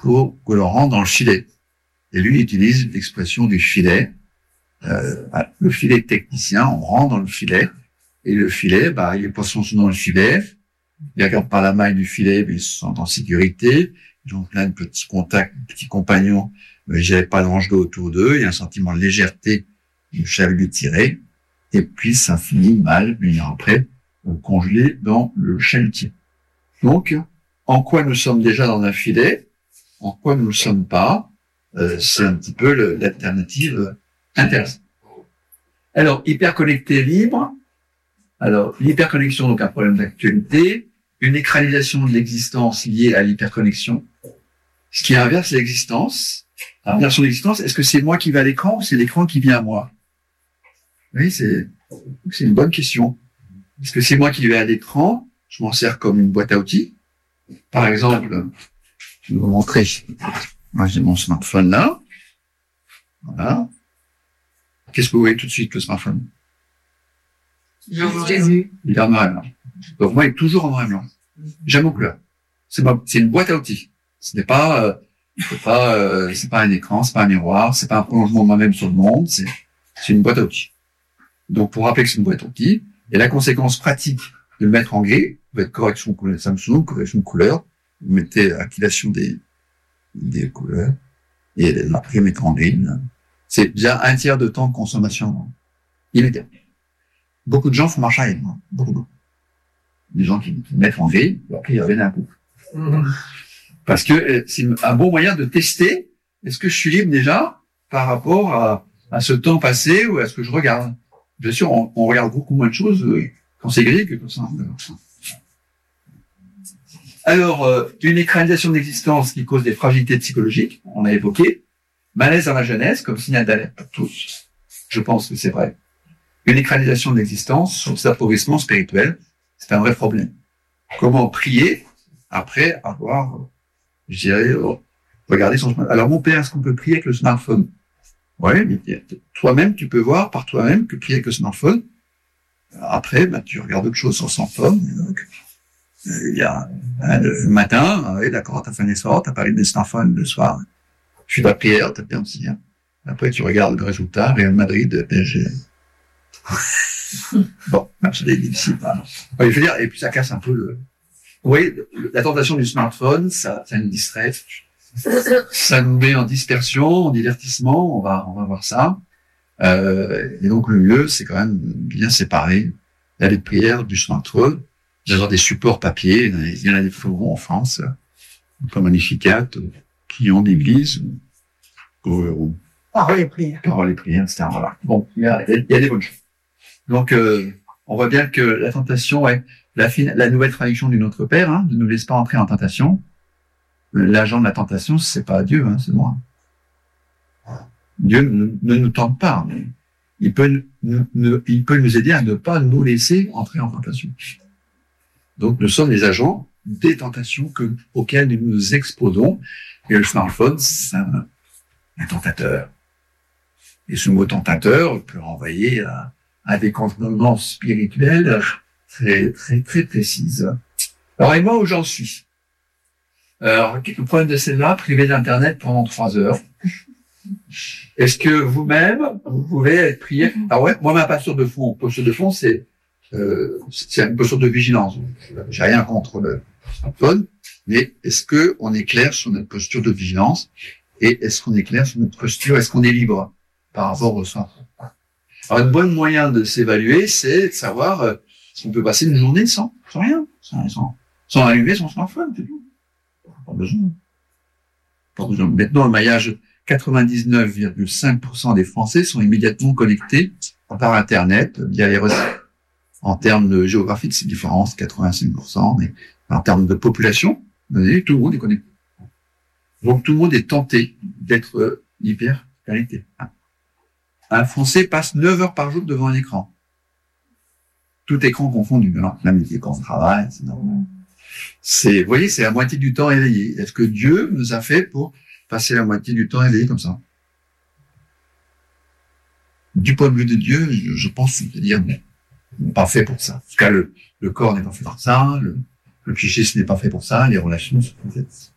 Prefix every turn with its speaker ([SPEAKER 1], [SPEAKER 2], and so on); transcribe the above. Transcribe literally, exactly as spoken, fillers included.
[SPEAKER 1] pour que l'on rentre dans le filet. Et lui, il utilise l'expression du filet. Euh, le filet technicien, on rentre dans le filet. Et le filet, bah, les poissons sont dans le filet. Ils regardent par la maille du filet, mais ils se sentent en sécurité. Ils ont plein de petits contacts, de petits compagnons. Mais il n'y avait pas d'ange d'eau autour d'eux. Il y a un sentiment de légèreté, du chalut tiré. Et puis, ça finit mal, une heure après, congelé dans le chalutier. Donc, en quoi nous sommes déjà dans un filet? En quoi nous ne le sommes pas? Euh, c'est un petit peu le, l'alternative euh, intéressante. Alors, hyperconnecté libre. Alors, l'hyperconnexion, donc un problème d'actualité. Une écranilisation de l'existence liée à l'hyperconnexion. Ce qui inverse l'existence. Inversion de l'existence, est-ce que c'est moi qui vais à l'écran ou c'est l'écran qui vient à moi? Oui, c'est, c'est une bonne question. Est-ce que c'est moi qui vais à l'écran? Je m'en sers comme une boîte à outils. Par exemple, je vais vous montrer. Moi, j'ai mon smartphone là. Voilà. Qu'est-ce que vous voyez tout de suite, le smartphone?
[SPEAKER 2] Jésus.
[SPEAKER 1] Il est en noir et blanc. Donc, moi, il est toujours en noir et blanc. Jamais en couleur. C'est ma, c'est une boîte à outils. Ce n'est pas, euh, c'est pas, euh, c'est pas un écran, c'est pas un miroir, c'est pas un prolongement de moi-même sur le monde, c'est, c'est une boîte à outils. Donc, pour rappeler que c'est une boîte à outils, et la conséquence pratique de le mettre en gris, vous faites correction couleur Samsung, correction de couleur, vous mettez activation des, des couleurs, et après, mettre en gris. C'est déjà un tiers de temps de consommation immédiat. Beaucoup de gens font marche arrière, hein. Beaucoup, beaucoup. Des gens qui, qui mettent en gris, après ils reviennent un coup. Mmh. Parce que euh, c'est un bon moyen de tester, est-ce que je suis libre déjà par rapport à, à ce temps passé ou à ce que je regarde. Bien sûr, on, on regarde beaucoup moins de choses euh, quand c'est gris que quand ça. Alors, euh, une écranisation de l'existence qui cause des fragilités psychologiques, on a évoqué. Malaise dans la jeunesse, comme signal d'alerte pour tous. Je pense que c'est vrai. Une écranisation de l'existence, sur cet appauvrissement spirituel, c'est un vrai problème. Comment prier après avoir, je dirais, regardé son smartphone. Alors, mon père, est-ce qu'on peut prier avec le smartphone? Oui, mais toi-même, tu peux voir par toi-même que prier avec le smartphone. Après, ben, tu regardes autre chose sur le smartphone. Donc, il y a, hein, le matin, oui, d'accord, t'as fait un effort, t'as parlé des smartphones le soir. Tu fais la prière, t'as bien aussi, hein. Après, tu regardes le résultat, Real Madrid, P S G. Bon, c'est difficile. Hein. Oui, je veux dire, et puis ça casse un peu le... Vous voyez, la tentation du smartphone, ça, ça nous distrait. Ça nous met en dispersion, en divertissement, on va, on va voir ça. Euh, et donc, le mieux, c'est quand même bien séparer la vie de prière du smartphone, d'avoir des supports papier. Il y en a des forums en France, comme Magnificat, qui ont d'église, ou, ou
[SPEAKER 2] Parole et prière.
[SPEAKER 1] Parole et prière, et cetera. Voilà. Bon, il y a, il y a des bonnes choses. Donc, euh, on voit bien que la tentation est la, fin, la nouvelle traduction du Notre Père, hein, ne nous laisse pas entrer en tentation. L'agent de la tentation, c'est pas Dieu, hein, c'est moi. Dieu ne, ne nous tente pas, mais il peut, ne, ne, il peut nous aider à ne pas nous laisser entrer en tentation. Donc, nous sommes les agents des tentations que, auxquelles nous nous exposons. Et le smartphone, c'est un, un tentateur. Et ce mot tentateur peut renvoyer à, à des contenances spirituelles très, très, très précises. Alors, et moi, où j'en suis? Alors, le problème de celle-là, privé d'Internet pendant trois heures. Est-ce que vous-même, vous pouvez être prié? Ah ouais, moi, ma posture de fond, posture de fond, c'est, euh, c'est une posture de vigilance. J'ai rien contre le smartphone, mais est-ce que on est clair sur notre posture de vigilance? Et est-ce qu'on est clair sur notre posture? Est-ce qu'on est libre par rapport au smartphone? Alors, un bon moyen de s'évaluer, c'est de savoir euh, si on peut passer une journée sans, sans rien, sans, sans, sans allumer son smartphone, c'est tout. Pas besoin. Pas besoin. Maintenant, le maillage, quatre-vingt-dix-neuf virgule cinq pour cent des Français sont immédiatement connectés par Internet via les réseaux. En termes de géographie, c'est différent, c'est quatre-vingt-cinq pour cent, mais en termes de population, vous voyez, tout le monde est connecté. Donc, tout le monde est tenté d'être euh, hyper connecté. Un Français passe neuf heures par jour devant un écran. Tout écran confondu. Alors, la métier quand on travaille, c'est normal. C'est, vous voyez, c'est la moitié du temps éveillé. Est-ce que Dieu nous a fait pour passer la moitié du temps éveillé comme ça? Du point de vue de Dieu, je, je pense, c'est-à-dire, pas fait pour ça. En tout cas, le, le corps n'est pas fait pour ça, le, le psychisme n'est pas fait pour ça, les relations sont faites.